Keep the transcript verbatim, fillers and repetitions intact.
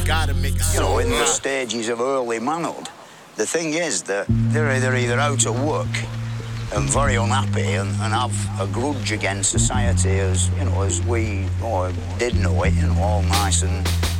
gotta make it You know, so. in the stages of early manhood. The thing is that they're either, either out of work and very unhappy and, and have a grudge against society as, you know, as we oh, did know it, you know, all nice and